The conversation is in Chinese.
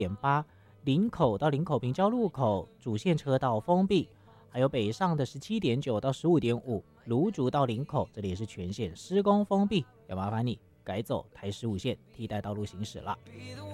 8林口到林口平交路口主线车道封闭，还有北上的17.9到15.5芦竹到林口，这里也是全线施工封闭，要麻烦你改走台15线替代道路行驶了。